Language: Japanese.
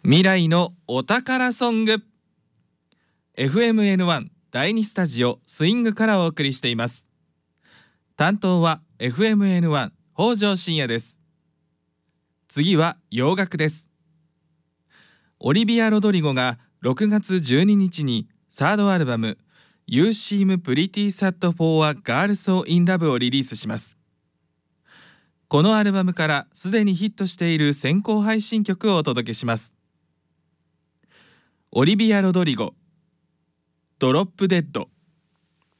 未来のお宝ソング FMN1 第2スタジオスイングからお送りしています。担当は FMN1 北条信也です。次は洋楽です。オリビア・ロドリゴが6月12日にサードアルバム You Seem Pretty Sad for a Girl So in Love をリリースします。このアルバムからすでにヒットしている先行配信曲をお届けします。オリビア・ロドリゴ、ドロップデッド。